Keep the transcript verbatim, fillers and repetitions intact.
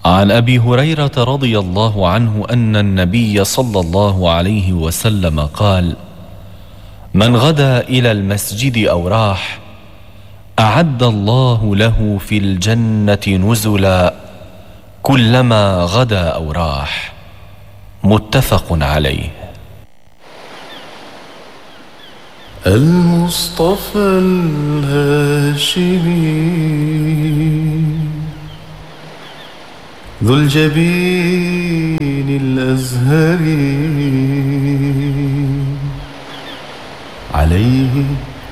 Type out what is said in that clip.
عن أبي هريرة رضي الله عنه أن النبي صلى الله عليه وسلم قال: من غدا إلى المسجد أو راح أعد الله له في الجنة نزلا كلما غدا أو راح. متفق عليه. المصطفى الهاشمي ذو الجبين الأزهري عليه